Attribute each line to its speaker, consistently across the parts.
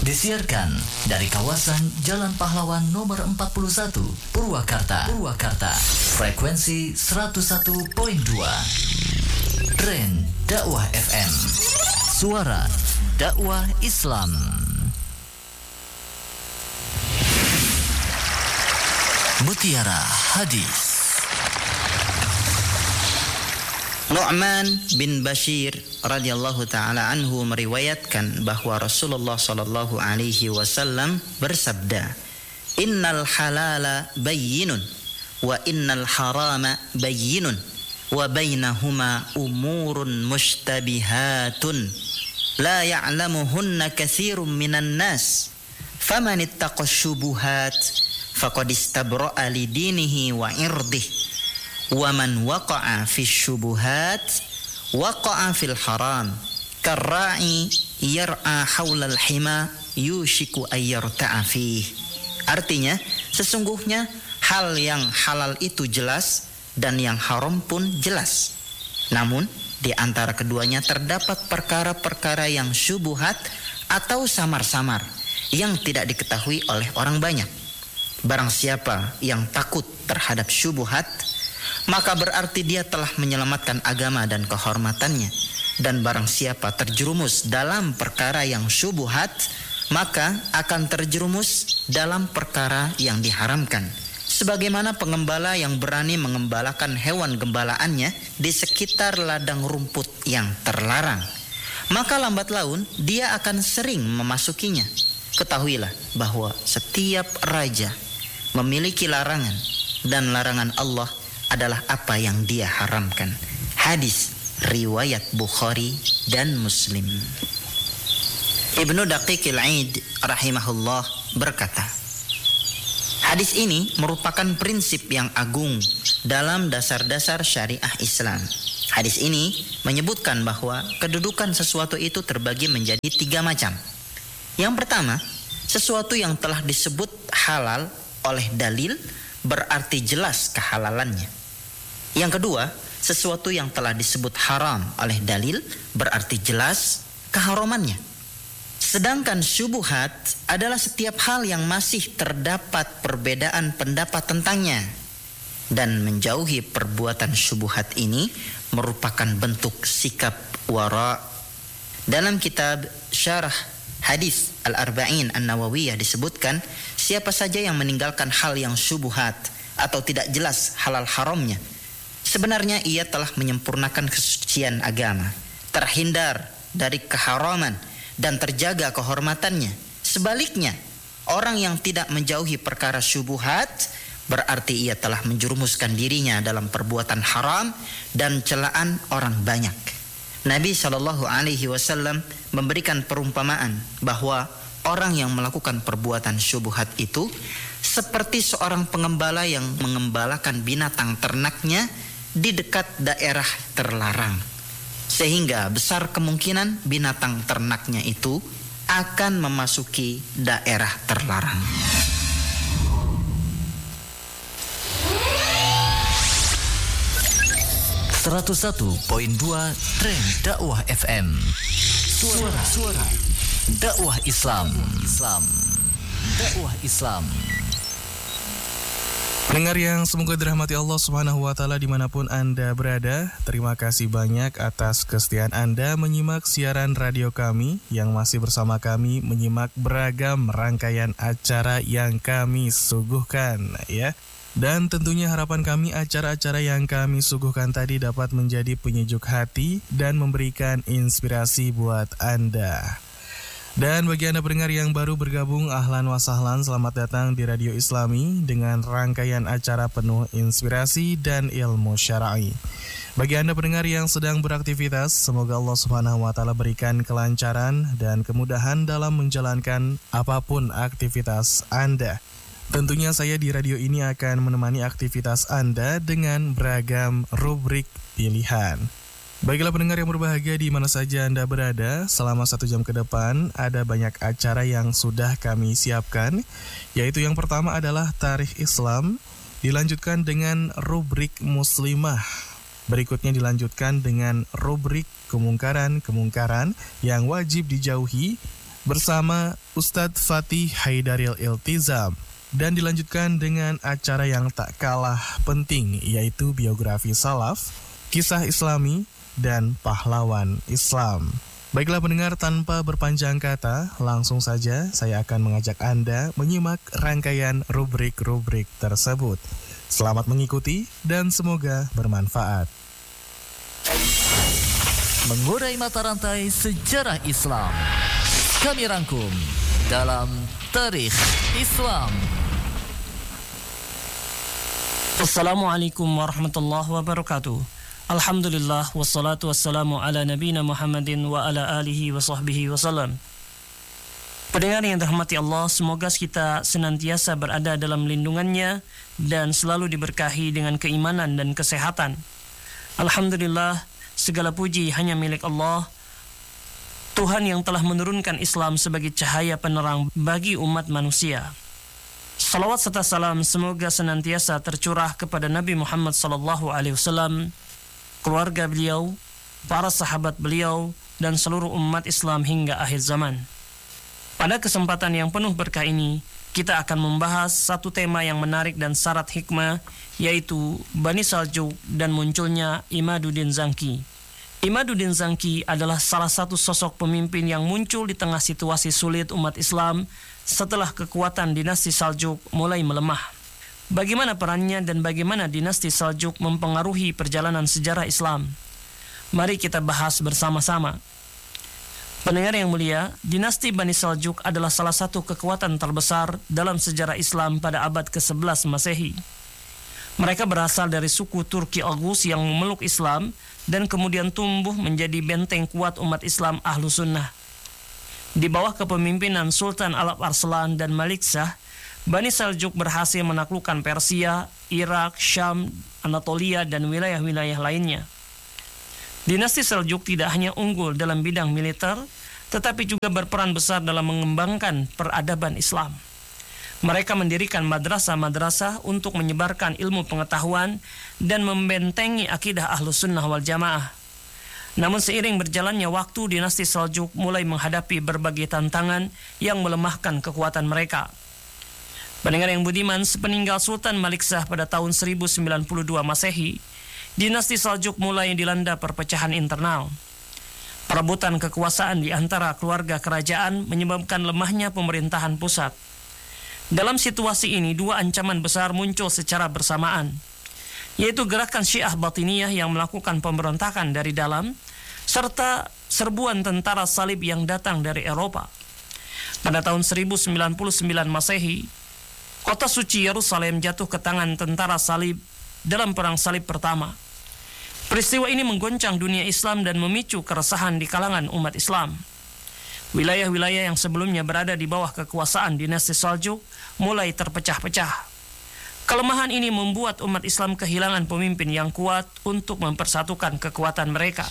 Speaker 1: Disiarkan dari kawasan Jalan Pahlawan nomor 41, Purwakarta. Frekuensi 101.2. Tren Dakwah FM. Suara dakwah Islam. Mutiara Hadis.
Speaker 2: Nu'man bin Bashir radhiyallahu taala anhu meriwayatkan bahwa Rasulullah sallallahu alaihi wasallam bersabda, "Innal halala bayyinun wa innal harama bayyinun wa bainahuma umurun mushtabihatun la ya'lamuhunna katsirun minan nas faman ittaqash syubuhat faqad istabra'a li dinihi wa irdihi wa man waqa'a fi syubuhat waqa'a fil haram karra'i yar'a haulal hima yushiku ayyarta'a fih." Artinya, sesungguhnya hal yang halal itu jelas dan yang haram pun jelas. Namun, di antara keduanya terdapat perkara-perkara yang syubuhat atau samar-samar yang tidak diketahui oleh orang banyak. Barang siapa yang takut terhadap syubuhat, maka berarti dia telah menyelamatkan agama dan kehormatannya. Dan barang siapa terjerumus dalam perkara yang syubuhat, maka akan terjerumus dalam perkara yang diharamkan. Sebagaimana pengembala yang berani mengembalakan hewan gembalaannya di sekitar ladang rumput yang terlarang, maka lambat laun dia akan sering memasukinya. Ketahuilah bahwa setiap raja memiliki larangan, dan larangan Allah adalah apa yang dia haramkan. Hadis riwayat Bukhari dan Muslim. Ibnu Daqiqil Aid rahimahullah berkata, hadis ini merupakan prinsip yang agung dalam dasar-dasar syariah Islam. Hadis ini menyebutkan bahwa kedudukan sesuatu itu terbagi menjadi 3 macam. Yang pertama, sesuatu yang telah disebut halal oleh dalil berarti jelas kehalalannya. Yang kedua, sesuatu yang telah disebut haram oleh dalil berarti jelas keharamannya. Sedangkan syubhat adalah setiap hal yang masih terdapat perbedaan pendapat tentangnya. Dan menjauhi perbuatan syubhat ini merupakan bentuk sikap wara. Dalam kitab Syarah Hadis Al-Arba'in An-Nawawiyah disebutkan, siapa saja yang meninggalkan hal yang syubhat atau tidak jelas halal haramnya, sebenarnya ia telah menyempurnakan kesucian agama, terhindar dari keharaman dan terjaga kehormatannya. Sebaliknya, orang yang tidak menjauhi perkara syubhat berarti ia telah menjerumuskan dirinya dalam perbuatan haram dan celaan orang banyak. Nabi SAW memberikan perumpamaan bahwa orang yang melakukan perbuatan syubhat itu seperti seorang pengembala yang mengembalakan binatang ternaknya di dekat daerah terlarang, sehingga besar kemungkinan binatang ternaknya itu akan memasuki daerah terlarang.
Speaker 1: .2 Tren Dakwah FM. Suara dakwah Islam. Dakwah Islam.
Speaker 3: Pendengar yang semoga dirahmati Allah Subhanahu wa taala dimanapun Anda berada, terima kasih banyak atas kesetiaan Anda menyimak siaran radio kami yang masih bersama kami menyimak beragam rangkaian acara yang kami suguhkan, ya. Dan tentunya harapan kami acara-acara yang kami suguhkan tadi dapat menjadi penyejuk hati dan memberikan inspirasi buat Anda. Dan bagi Anda pendengar yang baru bergabung, ahlan wa sahlan, selamat datang di Radio Islami dengan rangkaian acara penuh inspirasi dan ilmu syar'i. Bagi Anda pendengar yang sedang beraktivitas, semoga Allah Subhanahu wa taala berikan kelancaran dan kemudahan dalam menjalankan apapun aktivitas Anda. Tentunya saya di radio ini akan menemani aktivitas Anda dengan beragam rubrik pilihan. Baiklah pendengar yang berbahagia di mana saja Anda berada, selama 1 jam ke depan ada banyak acara yang sudah kami siapkan, yaitu yang pertama adalah Tarikh Islam, dilanjutkan dengan rubrik Muslimah. Berikutnya dilanjutkan dengan rubrik kemungkaran-kemungkaran yang wajib dijauhi, bersama Ustadz Fatih Haidaril Iltizam. Dan dilanjutkan dengan acara yang tak kalah penting, yaitu biografi salaf, kisah islami, dan pahlawan Islam. Baiklah pendengar, tanpa berpanjang kata, langsung saja saya akan mengajak Anda menyimak rangkaian rubrik-rubrik tersebut. Selamat mengikuti dan semoga bermanfaat.
Speaker 1: Mengurai mata rantai sejarah Islam, kami rangkum dalam Tarikh Islam.
Speaker 4: Assalamualaikum warahmatullahi wabarakatuh. Alhamdulillah wassalatu wassalamu ala nabiyina Muhammadin wa ala alihi wa sahbihi wasallam. Pendengar yang dirahmati Allah, semoga kita senantiasa berada dalam lindungannya dan selalu diberkahi dengan keimanan dan kesehatan. Alhamdulillah, segala puji hanya milik Allah, Tuhan yang telah menurunkan Islam sebagai cahaya penerang bagi umat manusia. Salawat serta salam semoga senantiasa tercurah kepada Nabi Muhammad SAW, keluarga beliau, para sahabat beliau, dan seluruh umat Islam hingga akhir zaman. Pada kesempatan yang penuh berkah ini, kita akan membahas satu tema yang menarik dan syarat hikmah, yaitu Bani Saljuk dan munculnya Imaduddin Zangki. Imaduddin Zangki adalah salah satu sosok pemimpin yang muncul di tengah situasi sulit umat Islam setelah kekuatan dinasti Saljuk mulai melemah. Bagaimana perannya dan bagaimana dinasti Saljuk mempengaruhi perjalanan sejarah Islam? Mari kita bahas bersama-sama. Pendengar yang mulia, dinasti Bani Saljuk adalah salah satu kekuatan terbesar dalam sejarah Islam pada abad ke-11 Masehi. Mereka berasal dari suku Turki Oghuz yang memeluk Islam dan kemudian tumbuh menjadi benteng kuat umat Islam Ahlu Sunnah. Di bawah kepemimpinan Sultan Alap Arslan dan Malik Shah, Bani Saljuk berhasil menaklukkan Persia, Irak, Syam, Anatolia, dan wilayah-wilayah lainnya. Dinasti Saljuk tidak hanya unggul dalam bidang militer, tetapi juga berperan besar dalam mengembangkan peradaban Islam. Mereka mendirikan madrasah-madrasah untuk menyebarkan ilmu pengetahuan dan membentengi akidah Ahlus Sunnah wal Jamaah. Namun seiring berjalannya waktu, dinasti Saljuk mulai menghadapi berbagai tantangan yang melemahkan kekuatan mereka. Pendengar yang budiman, sepeninggal Sultan Malik Shah pada tahun 1092 Masehi, dinasti Saljuk mulai dilanda perpecahan internal. Perebutan kekuasaan di antara keluarga kerajaan menyebabkan lemahnya pemerintahan pusat. Dalam situasi ini, dua ancaman besar muncul secara bersamaan, yaitu gerakan Syiah Batiniyah yang melakukan pemberontakan dari dalam, serta serbuan tentara salib yang datang dari Eropa. Pada tahun 1099 Masehi, kota suci Yerusalem jatuh ke tangan tentara salib dalam Perang Salib Pertama. Peristiwa ini menggoncang dunia Islam dan memicu keresahan di kalangan umat Islam. Wilayah-wilayah yang sebelumnya berada di bawah kekuasaan dinasti Saljuk mulai terpecah-pecah. Kelemahan ini membuat umat Islam kehilangan pemimpin yang kuat untuk mempersatukan kekuatan mereka.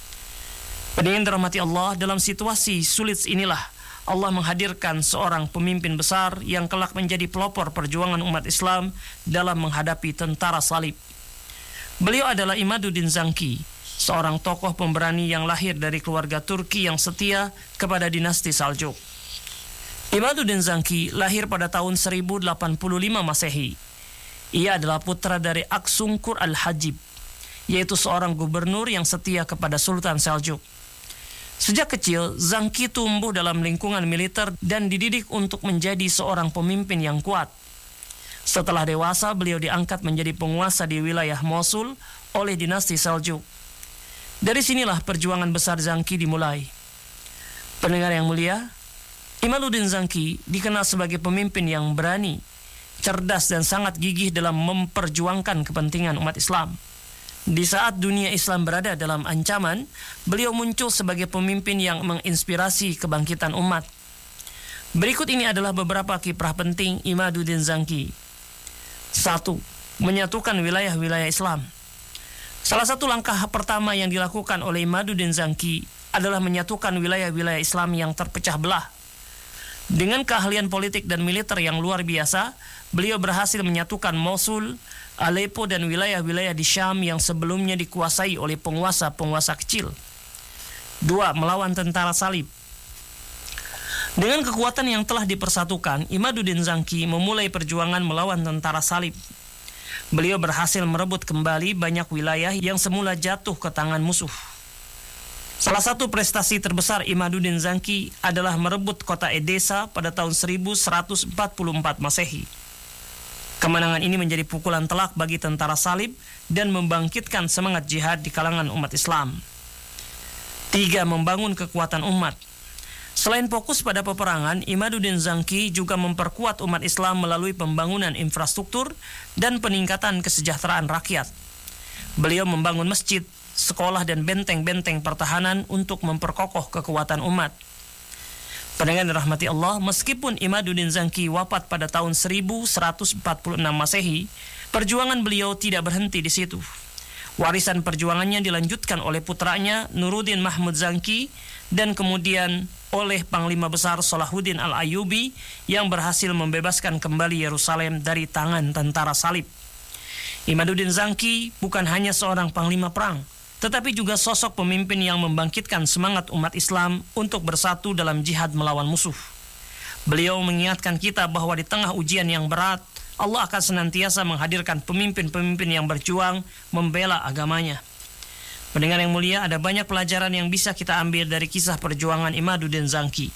Speaker 4: Pendengar dirahmati Allah, dalam situasi sulit inilah Allah menghadirkan seorang pemimpin besar yang kelak menjadi pelopor perjuangan umat Islam dalam menghadapi tentara salib. Beliau adalah Imaduddin Zangki, seorang tokoh pemberani yang lahir dari keluarga Turki yang setia kepada dinasti Saljuk. Imaduddin Zangki lahir pada tahun 1085 Masehi. Ia adalah putra dari Aksungkur Al-Hajib, yaitu seorang gubernur yang setia kepada Sultan Saljuk. Sejak kecil, Zangki tumbuh dalam lingkungan militer dan dididik untuk menjadi seorang pemimpin yang kuat. Setelah dewasa, beliau diangkat menjadi penguasa di wilayah Mosul oleh dinasti Saljuk. Dari sinilah perjuangan besar Zangki dimulai. Pendengar yang mulia, Imaduddin Zangki dikenal sebagai pemimpin yang berani, cerdas dan sangat gigih dalam memperjuangkan kepentingan umat Islam. Di saat dunia Islam berada dalam ancaman, beliau muncul sebagai pemimpin yang menginspirasi kebangkitan umat. Berikut ini adalah beberapa kiprah penting Imaduddin Zangki. 1. Menyatukan wilayah-wilayah Islam. Salah satu langkah pertama yang dilakukan oleh Imaduddin Zangki adalah menyatukan wilayah-wilayah Islam yang terpecah belah. Dengan keahlian politik dan militer yang luar biasa, beliau berhasil menyatukan Mosul, Aleppo dan wilayah-wilayah di Syam yang sebelumnya dikuasai oleh penguasa-penguasa kecil. 2. Melawan tentara salib. Dengan kekuatan yang telah dipersatukan, Imaduddin Zangki memulai perjuangan melawan tentara salib. Beliau berhasil merebut kembali banyak wilayah yang semula jatuh ke tangan musuh. Salah satu prestasi terbesar Imaduddin Zangki adalah merebut kota Edesa pada tahun 1144 Masehi. Kemenangan ini menjadi pukulan telak bagi tentara salib dan membangkitkan semangat jihad di kalangan umat Islam. 3. Membangun kekuatan umat. Selain fokus pada peperangan, Imaduddin Zangki juga memperkuat umat Islam melalui pembangunan infrastruktur dan peningkatan kesejahteraan rakyat. Beliau membangun masjid, sekolah dan benteng-benteng pertahanan untuk memperkokoh kekuatan umat. Pendengar dirahmati Allah, meskipun Imaduddin Zangki wafat pada tahun 1146 Masehi, perjuangan beliau tidak berhenti di situ. Warisan perjuangannya dilanjutkan oleh putranya Nuruddin Mahmud Zangki dan kemudian oleh Panglima Besar Salahuddin Al-Ayyubi yang berhasil membebaskan kembali Yerusalem dari tangan tentara salib. Imaduddin Zangki bukan hanya seorang panglima perang, tetapi juga sosok pemimpin yang membangkitkan semangat umat Islam untuk bersatu dalam jihad melawan musuh. Beliau mengingatkan kita bahwa di tengah ujian yang berat, Allah akan senantiasa menghadirkan pemimpin-pemimpin yang berjuang membela agamanya. Pendengar yang mulia, ada banyak pelajaran yang bisa kita ambil dari kisah perjuangan Imaduddin Zangki.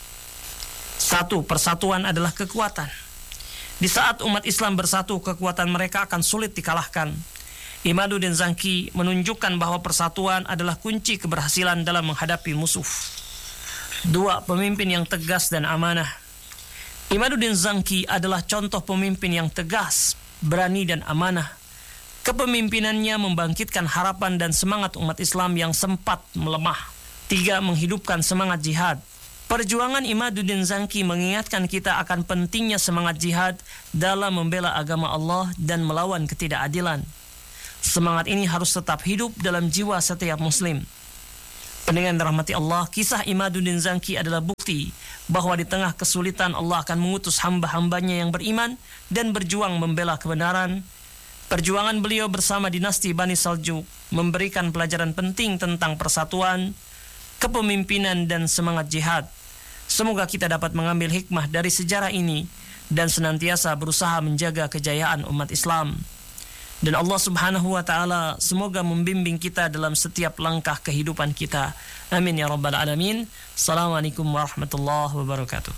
Speaker 4: 1. Persatuan adalah kekuatan. Di saat umat Islam bersatu, kekuatan mereka akan sulit dikalahkan. Imaduddin Zangki menunjukkan bahwa persatuan adalah kunci keberhasilan dalam menghadapi musuh. 2. Pemimpin yang tegas dan amanah. Imaduddin Zangki adalah contoh pemimpin yang tegas, berani dan amanah. Kepemimpinannya membangkitkan harapan dan semangat umat Islam yang sempat melemah. 3. Menghidupkan semangat jihad. Perjuangan Imaduddin Zangki mengingatkan kita akan pentingnya semangat jihad dalam membela agama Allah dan melawan ketidakadilan. Semangat ini harus tetap hidup dalam jiwa setiap muslim. Pendengar dirahmati Allah, kisah Imaduddin Zangki adalah bukti bahwa di tengah kesulitan Allah akan mengutus hamba-hambanya yang beriman dan berjuang membela kebenaran. Perjuangan beliau bersama dinasti Bani Saljuk memberikan pelajaran penting tentang persatuan, kepemimpinan dan semangat jihad. Semoga kita dapat mengambil hikmah dari sejarah ini dan senantiasa berusaha menjaga kejayaan umat Islam. Dan Allah Subhanahu wa taala semoga membimbing kita dalam setiap langkah kehidupan kita. Amin ya rabbal alamin. Assalamualaikum warahmatullahi wabarakatuh.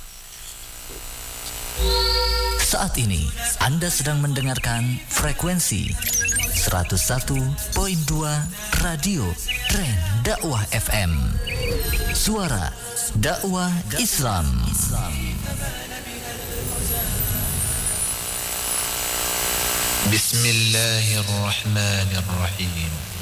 Speaker 1: Saat ini Anda sedang mendengarkan frekuensi 101.2 Radio Tren Dakwah FM. Suara dakwah Islam.
Speaker 5: Bismillahirrahmanirrahim.